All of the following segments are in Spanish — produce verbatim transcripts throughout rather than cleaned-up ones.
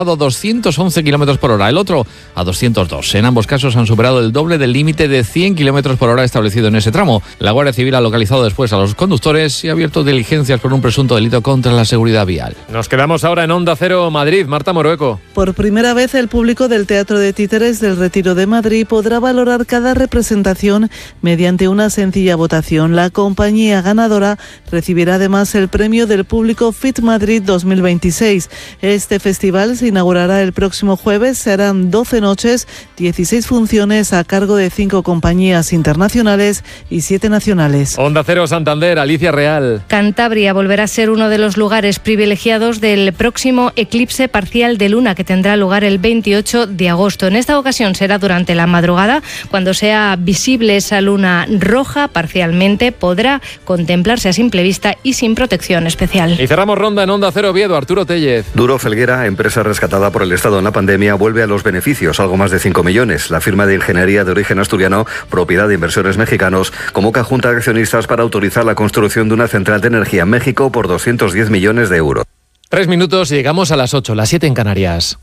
doscientos once kilómetros por hora, el otro a doscientos dos. En ambos casos han superado el doble del límite de cien kilómetros por hora establecido en ese tramo. La Guardia Civil ha localizado después a los conductores y ha abierto diligencias por un presunto delito contra la seguridad vial. Nos quedamos ahora en Onda Cero Madrid. Marta Morueco. Por primera vez el público del Teatro de Títeres del Retiro de Madrid podrá valorar cada representación mediante una sencilla votación. La compañía ganadora recibirá además el premio del público Fit Madrid dos mil veintiséis. Este festival se inaugurará el próximo jueves. Serán doce noches, dieciséis funciones a cargo de cinco compañías internacionales y siete nacionales. Onda Cero Santander, Alicia Real. Cantabria volverá a ser uno de los lugares privilegiados del próximo eclipse parcial de luna que tendrá lugar el veintiocho de agosto. En esta ocasión será durante la madrugada, cuando sea visible esa luna roja parcialmente, podrá contemplarse a simple vista y sin protección especial. Y cerramos ronda en Onda Cero Oviedo, Arturo Tellez. Duro Felguera, empresa rescatada por el Estado en la pandemia, vuelve a los beneficios, algo más de cinco millones. La firma de ingeniería de origen asturiano, propiedad de inversores mexicanos, convoca a junta de accionistas para autorizar la construcción de una central de energía en México por doscientos diez millones de euros. Tres minutos y llegamos a las ocho, las siete en Canarias.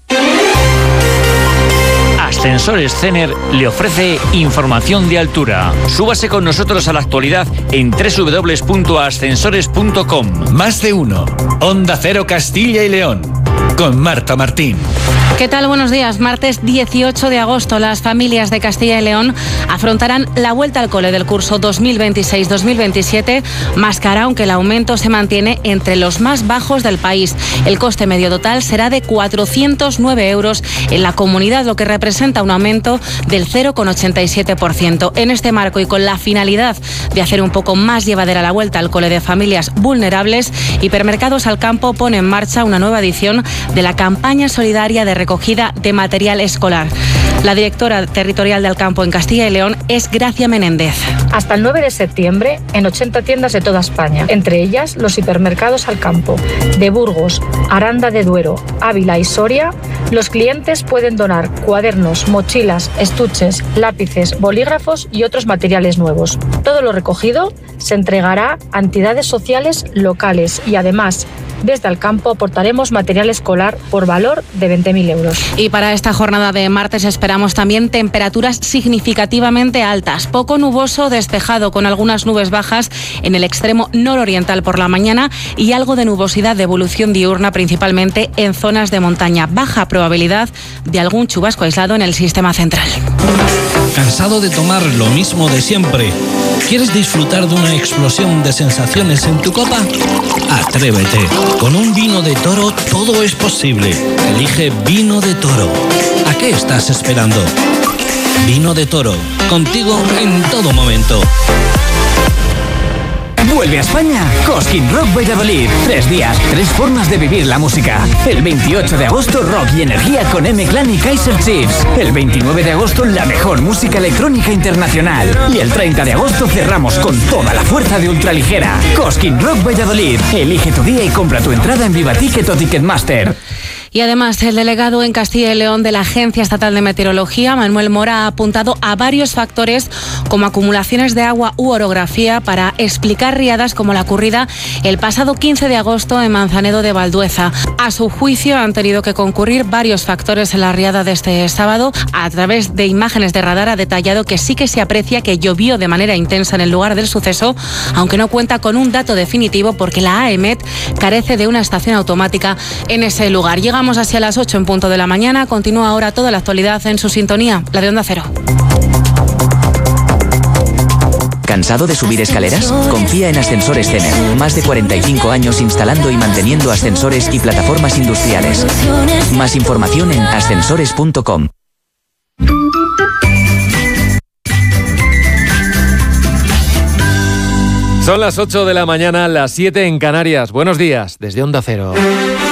Ascensores Cener le ofrece información de altura. Súbase con nosotros a la actualidad en doble u doble u doble u punto ascensores punto com. Más de uno. Onda Cero Castilla y León. Con Marta Martín. ¿Qué tal? Buenos días. Martes dieciocho de agosto, las familias de Castilla y León afrontarán la vuelta al cole del curso dos mil veintiséis dos mil veintisiete, más cara, aunque el aumento se mantiene entre los más bajos del país. El coste medio total será de cuatrocientos nueve euros en la comunidad, lo que representa un aumento del cero coma ochenta y siete por ciento. En este marco y con la finalidad de hacer un poco más llevadera la vuelta al cole de familias vulnerables, Hipermercados Al Campo pone en marcha una nueva edición de la campaña solidaria de recogida de material escolar. La directora territorial de Al Campo en Castilla y León es Gracia Menéndez. Hasta el nueve de septiembre, en ochenta tiendas de toda España, entre ellas los hipermercados Al Campo, de Burgos, Aranda de Duero, Ávila y Soria, los clientes pueden donar cuadernos, mochilas, estuches, lápices, bolígrafos y otros materiales nuevos. Todo lo recogido se entregará a entidades sociales locales y además, desde Al Campo aportaremos material escolar por valor de veinte mil euros. Y para esta jornada de martes esperamos también temperaturas significativamente altas. Poco nuboso, despejado con algunas nubes bajas en el extremo nororiental por la mañana y algo de nubosidad de evolución diurna, principalmente en zonas de montaña. Baja probabilidad de algún chubasco aislado en el sistema central. ¿Cansado de tomar lo mismo de siempre? ¿Quieres disfrutar de una explosión de sensaciones en tu copa? Atrévete. Con un vino de Toro todo es posible. Elige Vino de Toro. ¿A qué estás esperando? Vino de Toro. Contigo en todo momento. Vuelve a España Cosquín Rock Valladolid. Tres días, tres formas de vivir la música. El veintiocho de agosto, rock y energía con M-Clan y Kaiser Chiefs. El veintinueve de agosto, la mejor música electrónica internacional. Y el treinta de agosto cerramos con toda la fuerza de ultraligera. Cosquín Rock Valladolid. Elige tu día y compra tu entrada en Vivaticket o Ticketmaster. Y además, el delegado en Castilla y León de la Agencia Estatal de Meteorología, Manuel Mora, ha apuntado a varios factores como acumulaciones de agua u orografía para explicar riadas como la ocurrida el pasado quince de agosto en Manzanedo de Valdueza. A su juicio, han tenido que concurrir varios factores en la riada de este sábado. A través de imágenes de radar ha detallado que sí que se aprecia que llovió de manera intensa en el lugar del suceso, aunque no cuenta con un dato definitivo porque la AEMET carece de una estación automática en ese lugar. Llega Vamos hacia las ocho en punto de la mañana. Continúa ahora toda la actualidad en su sintonía, la de Onda Cero. ¿Cansado de subir escaleras? Confía en Ascensores Cener. Más de cuarenta y cinco años instalando y manteniendo ascensores y plataformas industriales. Más información en ascensores punto com. Son las ocho de la mañana, las siete en Canarias. Buenos días, desde Onda Cero.